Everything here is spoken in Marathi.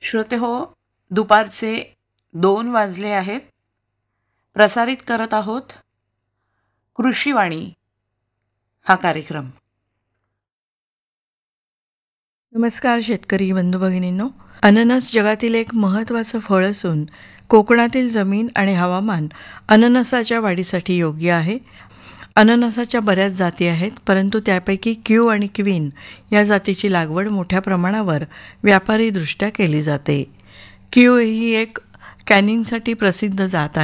श्रोते हो, दुपारचे 2 वाजले आहेत. प्रसारित करत आहोत कृषीवाणी हा कार्यक्रम. नमस्कार शेतकरी बंधू भगिनींनो. अननस जगातील एक महत्त्वाचं फळ असून कोकणातील जमीन आणि हवामान अननसाच्या वाढीसाठी योग्य आहे. अननसाच्या बऱ्याच जाती आहेत, परंतु त्यापैकी क्यू आणि क्वीन या जातीची लागवड मोठ्या प्रमाणावर व्यापारीदृष्ट्या केली जाते. क्यू ही एक कॅनिंगसाठी प्रसिद्ध जात आहे.